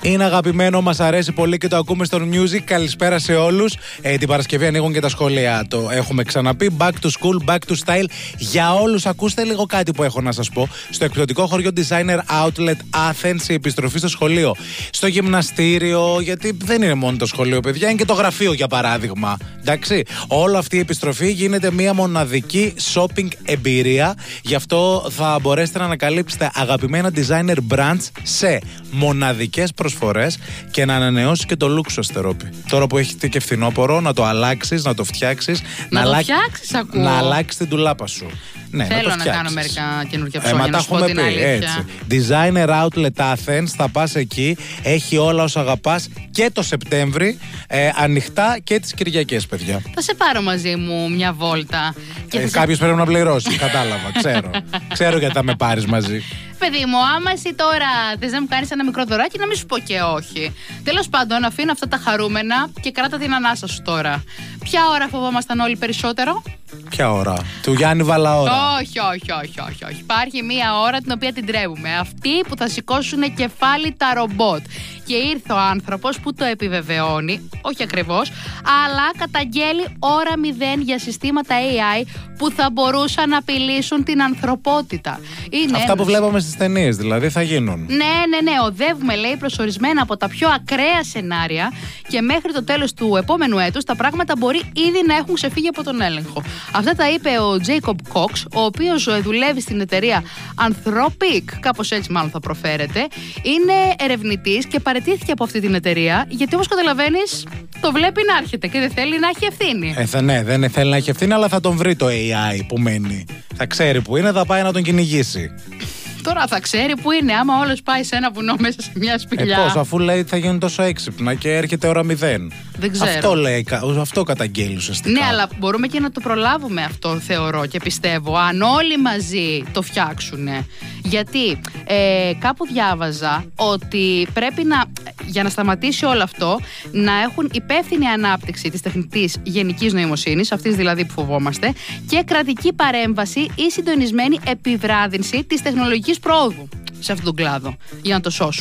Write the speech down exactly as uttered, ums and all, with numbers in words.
Είναι αγαπημένο, μας αρέσει πολύ και το ακούμε στο Music. Καλησπέρα σε όλους. Ε, την Παρασκευή ανοίγουν και τα σχολεία. Το έχουμε ξαναπεί. Back to school, back to style. Για όλους, ακούστε λίγο κάτι που έχω να σας πω. Στο εκπτωτικό χωριό Designer Outlet Athens, η επιστροφή στο σχολείο. Στο γυμναστήριο, γιατί δεν είναι μόνο το σχολείο, παιδιά, είναι και το γραφείο για παράδειγμα. Εντάξει. Όλη αυτή η επιστροφή γίνεται μια μοναδική shopping εμπειρία. Γι' αυτό θα μπορέσετε να ανακαλύψετε αγαπημένα designer brands σε μοναδικές προσφορές και να ανανεώσει και το look σου, Αστερόπη. Τώρα που έχει και φθινόπωρο, να το αλλάξεις, να το φτιάξεις. Να, να το αλλά... φτιάξεις, ακούω. Να αλλάξεις την τουλάπα σου. Ναι, θέλω να, να κάνω μερικά καινούργια ψώνια, ε, να σου πω την αλήθεια. Έτσι. Designer Outlet Athens, θα πας εκεί, έχει όλα όσα αγαπάς και το Σεπτέμβρη, ε, ανοιχτά και τις Κυριακές, παιδιά. Θα σε πάρω μαζί μου μια βόλτα. Ε, Κάποιος σε... πρέπει να πληρώσει, κατάλαβα, ξέρω. Ξέρω γιατί θα με πάρεις μαζί. Παιδί μου, άμα εσύ τώρα θες να μου κάνεις ένα μικρό δωράκι, να μην σου πω και όχι. Τέλος πάντων, αφήνω αυτά τα χαρούμενα και κράτα την ανάσα σου τώρα. Ποια ώρα φοβόμασταν όλοι περισσότερο? Ποια ώρα? Του Γιάννη Βαλαώρα. Όχι, όχι, όχι, όχι, όχι. Υπάρχει μία ώρα την οποία την τρέβουμε. Αυτή που θα σηκώσουν κεφάλι τα ρομπότ. Και ήρθε ο άνθρωπος που το επιβεβαιώνει, όχι ακριβώς, αλλά καταγγέλει ώρα μηδέν για συστήματα έι άι που θα μπορούσαν να απειλήσουν την ανθρωπότητα. Είναι αυτά που βλέπαμε στις ταινίες, δηλαδή, θα γίνουν. Ναι, ναι, ναι. Οδεύουμε, λέει, προσορισμένα από τα πιο ακραία σενάρια και μέχρι το τέλος του επόμενου έτους τα πράγματα μπορεί ήδη να έχουν ξεφύγει από τον έλεγχο. Αυτά τα είπε ο Jacob Cox, ο οποίος δουλεύει στην εταιρεία Anthropic, κάπως έτσι μάλλον θα προφέρεται. Είναι ερευνητής και παραιτήθηκε από αυτή την εταιρεία, γιατί όπως καταλαβαίνεις, το βλέπει να έρχεται και δεν θέλει να έχει ευθύνη. Ε, θα, ναι, δεν θέλει να έχει ευθύνη, αλλά θα τον βρει το έι άι που μένει. Θα ξέρει που είναι, θα πάει να τον κυνηγήσει. Τώρα θα ξέρει που είναι, άμα όλος πάει σε ένα βουνό μέσα σε μια σπηλιά. Ε, πώς, αφού λέει θα γίνουν τόσο έξυπνα και έρχεται ώρα μηδέν. Δεν ξέρω. Αυτό λέει, αυτό καταγγέλει ουσιαστικά. Ναι, αλλά μπορούμε και να το προλάβουμε αυτό, θεωρώ και πιστεύω, αν όλοι μαζί το φτιάξουν. Γιατί ε, κάπου διάβαζα ότι πρέπει να, για να σταματήσει όλο αυτό, να έχουν υπεύθυνη ανάπτυξη της τεχνητής γενικής νοημοσύνης, αυτής δηλαδή που φοβόμαστε, και κρατική παρέμβαση ή συντονισμένη επιβράδυνση της τεχνολογικής πρόοδου σε αυτόν τον κλάδο, για να το σώσουν.